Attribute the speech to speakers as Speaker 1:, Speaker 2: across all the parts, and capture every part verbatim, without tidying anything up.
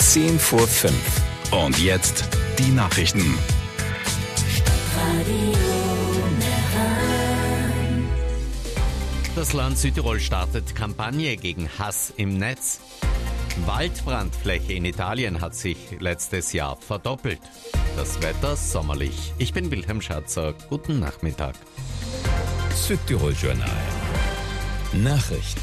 Speaker 1: zehn vor fünf. Und jetzt die Nachrichten.
Speaker 2: Das Land Südtirol startet Kampagne gegen Hass im Netz. Waldbrandfläche in Italien hat sich letztes Jahr verdoppelt. Das Wetter sommerlich. Ich bin Wilhelm Schatzer. Guten Nachmittag.
Speaker 1: Südtirol Journal. Nachrichten.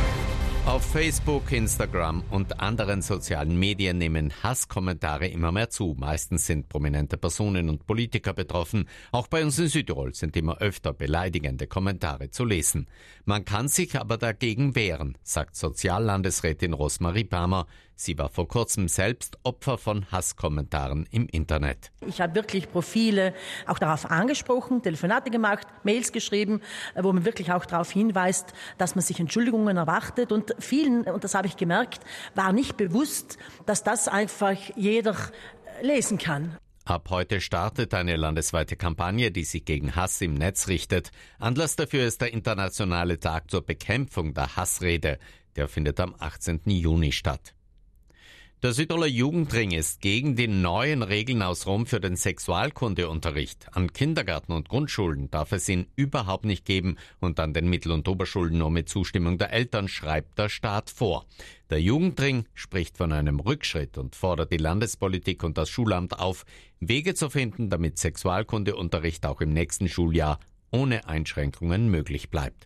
Speaker 2: Auf Facebook, Instagram und anderen sozialen Medien nehmen Hasskommentare immer mehr zu. Meistens sind prominente Personen und Politiker betroffen. Auch bei uns in Südtirol sind immer öfter beleidigende Kommentare zu lesen. Man kann sich aber dagegen wehren, sagt Soziallandesrätin Rosmarie Palmer. Sie war vor kurzem selbst Opfer von Hasskommentaren im Internet.
Speaker 3: Ich habe wirklich Profile auch darauf angesprochen, Telefonate gemacht, Mails geschrieben, wo man wirklich auch darauf hinweist, dass man sich Entschuldigungen erwartet. Und vielen, und das habe ich gemerkt, war nicht bewusst, dass das einfach jeder lesen kann.
Speaker 2: Ab heute startet eine landesweite Kampagne, die sich gegen Hass im Netz richtet. Anlass dafür ist der internationale Tag zur Bekämpfung der Hassrede. Der findet am achtzehnten Juni statt. Der Südtiroler Jugendring ist gegen die neuen Regeln aus Rom für den Sexualkundeunterricht. An Kindergärten und Grundschulen darf es ihn überhaupt nicht geben und an den Mittel- und Oberschulen nur mit Zustimmung der Eltern, schreibt der Staat vor. Der Jugendring spricht von einem Rückschritt und fordert die Landespolitik und das Schulamt auf, Wege zu finden, damit Sexualkundeunterricht auch im nächsten Schuljahr ohne Einschränkungen möglich bleibt.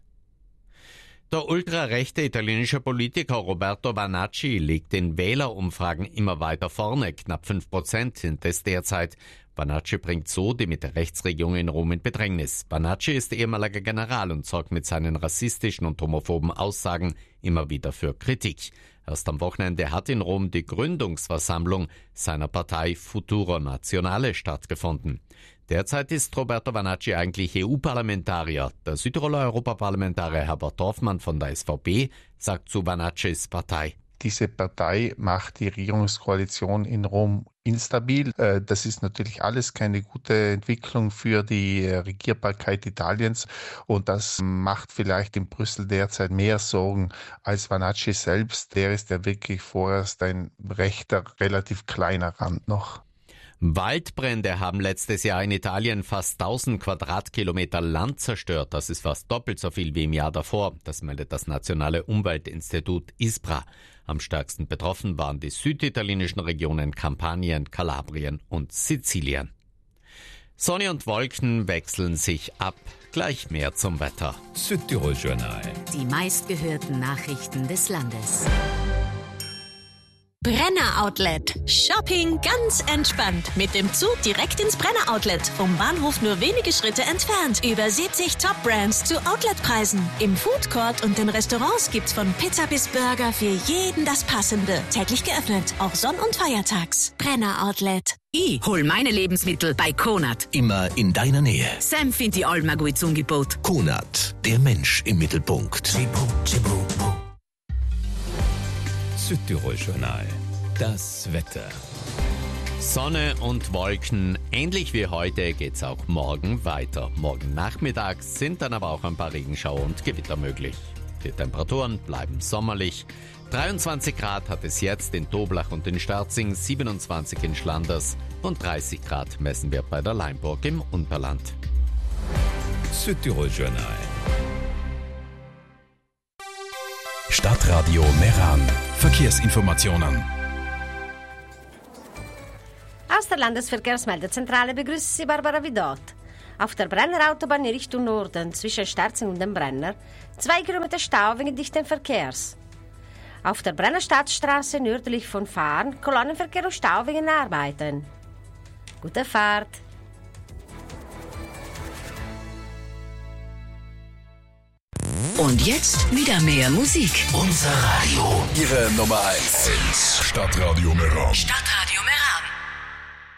Speaker 2: Der ultrarechte italienische Politiker Roberto Vanacci liegt in Wählerumfragen immer weiter vorne. Knapp fünf Prozent sind es derzeit. Vanacci bringt so die Mitte-Rechts-Regierung in Rom in Bedrängnis. Vanacci ist ehemaliger General und sorgt mit seinen rassistischen und homophoben Aussagen immer wieder für Kritik. Erst am Wochenende hat in Rom die Gründungsversammlung seiner Partei Futuro Nazionale stattgefunden. Derzeit ist Roberto Vanacci eigentlich E U-Parlamentarier. Der Südtiroler Europaparlamentarier Herbert Dorfmann von der S V P sagt zu Vanaccis Partei:
Speaker 4: Diese Partei macht die Regierungskoalition in Rom instabil. Das ist natürlich alles keine gute Entwicklung für die Regierbarkeit Italiens und das macht vielleicht in Brüssel derzeit mehr Sorgen als Vanacci selbst. Der ist ja wirklich vorerst ein rechter, relativ kleiner Rand noch.
Speaker 2: Waldbrände haben letztes Jahr in Italien fast tausend Quadratkilometer Land zerstört. Das ist fast doppelt so viel wie im Jahr davor. Das meldet das Nationale Umweltinstitut ISPRA. Am stärksten betroffen waren die süditalienischen Regionen Kampanien, Kalabrien und Sizilien. Sonne und Wolken wechseln sich ab. Gleich mehr zum Wetter.
Speaker 1: Südtirol Journal.
Speaker 5: Die meistgehörten Nachrichten des Landes. Brenner Outlet. Shopping ganz entspannt. Mit dem Zug direkt ins Brenner Outlet. Vom Bahnhof nur wenige Schritte entfernt. Über siebzig Top-Brands zu Outletpreisen. Im Food Court und den Restaurants gibt's von Pizza bis Burger für jeden das Passende. Täglich geöffnet, auch sonn- und feiertags. Brenner Outlet.
Speaker 6: Ich hol meine Lebensmittel bei Konad.
Speaker 7: Immer in deiner Nähe.
Speaker 6: Sam findet die allmal gut zum Angebot.
Speaker 7: Konad, der Mensch im Mittelpunkt.
Speaker 1: Südtirol Journal. Das Wetter.
Speaker 2: Sonne und Wolken. Ähnlich wie heute geht's auch morgen weiter. Morgen Nachmittag sind dann aber auch ein paar Regenschauer und Gewitter möglich. Die Temperaturen bleiben sommerlich. dreiundzwanzig Grad hat es jetzt in Toblach und in Sterzing, siebenundzwanzig in Schlanders und dreißig Grad messen wir bei der Leimburg im Unterland.
Speaker 1: Südtirol Journal. Stadtradio Meran. Verkehrsinformationen.
Speaker 8: Aus der Landesverkehrsmeldezentrale begrüßt Sie Barbara Vidot. Auf der Brenner Autobahn in Richtung Norden zwischen Sterzing und dem Brenner zwei Kilometer Stau wegen dichten Verkehrs. Auf der Brenner Stadtstraße nördlich von Fahren Kolonnenverkehr und Stau wegen Arbeiten. Gute Fahrt!
Speaker 6: Und jetzt wieder mehr Musik.
Speaker 7: Unser Radio.
Speaker 1: Ihre Nummer eins. Stadtradio Meran.
Speaker 6: Stadtradio Meran.